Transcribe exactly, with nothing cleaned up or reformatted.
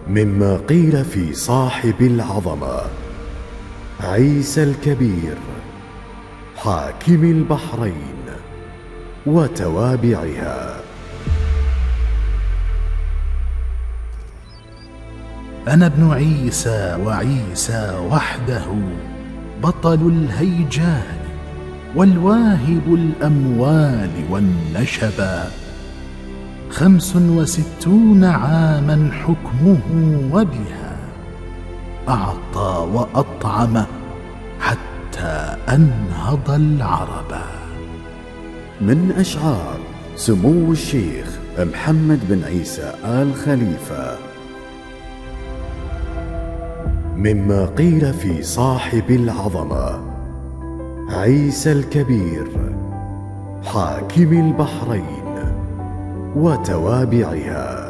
مما قيل في صاحب العظمة عيسى الكبير حاكم البحرين وتوابعها. أنا ابن عيسى، وعيسى وحده بطل الهيجان والواهب الأموال والنشبا، خمس وستون عاما حكمه وبها أعطى وأطعم حتى أنهض العربا. من أشعار سمو الشيخ محمد بن عيسى آل خليفة. مما قيل في صاحب العظمة عيسى الكبير حاكم البحرين وتوابعها.